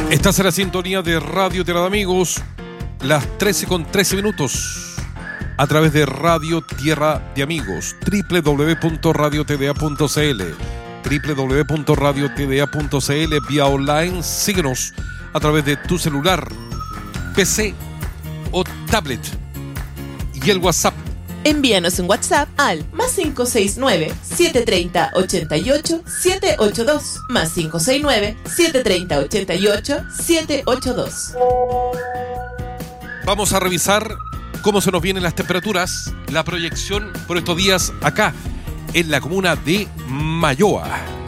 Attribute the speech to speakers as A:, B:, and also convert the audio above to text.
A: Estás en la sintonía de Radio Tierra de Amigos, las 13:13 a través de Radio Tierra de Amigos, www.radiotda.cl, www.radiotda.cl, vía online. Síguenos a través de tu celular, PC o tablet y el WhatsApp.
B: Envíanos un WhatsApp al +569 730 88 782, +569 730 88 782.
A: Vamos a revisar cómo se nos vienen las temperaturas, la proyección por estos días acá en la comuna de Malloa.